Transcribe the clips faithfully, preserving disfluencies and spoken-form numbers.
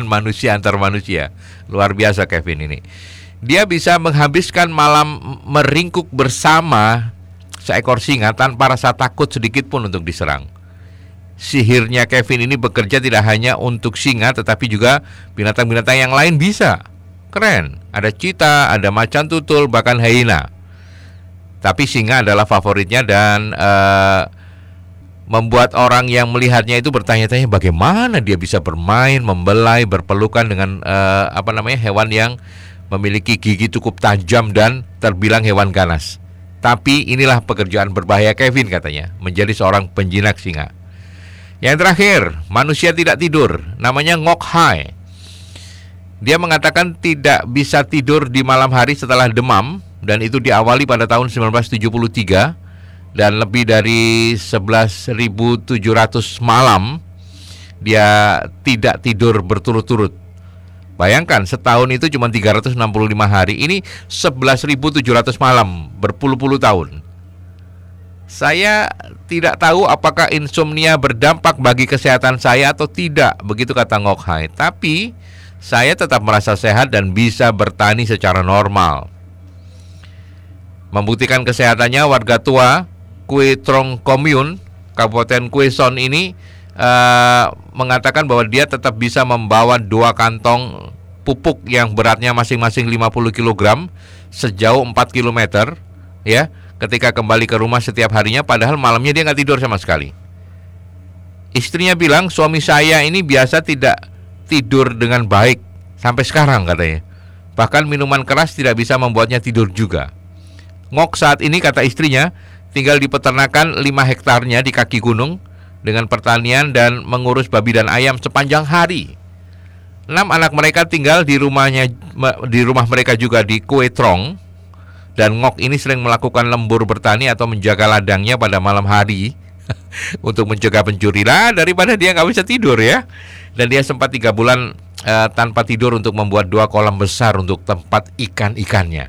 manusia antar manusia. Luar biasa Kevin ini. Dia bisa menghabiskan malam meringkuk bersama seekor singa tanpa rasa takut sedikit pun untuk diserang. Sihirnya Kevin ini bekerja tidak hanya untuk singa, tetapi juga binatang-binatang yang lain bisa. Keren. Ada cheetah, ada macan tutul, bahkan hyena. Tapi singa adalah favoritnya dan uh, membuat orang yang melihatnya itu bertanya-tanya bagaimana dia bisa bermain, membelai, berpelukan dengan uh, apa namanya hewan yang memiliki gigi cukup tajam dan terbilang hewan ganas. Tapi inilah pekerjaan berbahaya Kevin katanya, menjadi seorang penjinak singa. Yang terakhir, manusia tidak tidur, namanya Ngoc Hai. Dia mengatakan tidak bisa tidur di malam hari setelah demam, dan itu diawali pada tahun sembilan belas tujuh puluh tiga, dan lebih dari sebelas ribu tujuh ratus malam dia tidak tidur berturut-turut. Bayangkan setahun itu cuma tiga ratus enam puluh lima hari, ini sebelas ribu tujuh ratus malam, berpuluh-puluh tahun. Saya tidak tahu apakah insomnia berdampak bagi kesehatan saya atau tidak, begitu kata Ngoc Hai. Tapi saya tetap merasa sehat dan bisa bertani secara normal. Membuktikan kesehatannya, warga tua Kue Trong Commune, Kabupaten Kue Son ini uh, mengatakan bahwa dia tetap bisa membawa dua kantong pupuk yang beratnya masing-masing lima puluh kilogram sejauh empat kilometer, ya, ketika kembali ke rumah setiap harinya, padahal malamnya dia nggak tidur sama sekali. Istrinya bilang, suami saya ini biasa tidak tidur dengan baik sampai sekarang katanya. Bahkan minuman keras tidak bisa membuatnya tidur juga. Ngoc saat ini, kata istrinya, tinggal di peternakan lima hektarnya di kaki gunung dengan pertanian dan mengurus babi dan ayam sepanjang hari. Enam anak mereka tinggal di rumahnya, di rumah mereka juga di Kue Trong. Dan Ngoc ini sering melakukan lembur bertani atau menjaga ladangnya pada malam hari untuk mencegah pencuri lah, daripada dia nggak bisa tidur ya. Dan dia sempat tiga bulan uh, tanpa tidur untuk membuat dua kolam besar untuk tempat ikan-ikannya.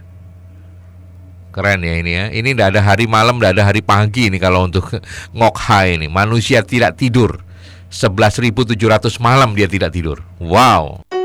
Keren ya ini ya. Ini tidak ada hari malam, tidak ada hari pagi ini kalau untuk Ngoc Hai ini. Manusia tidak tidur, sebelas ribu tujuh ratus malam dia tidak tidur. Wow.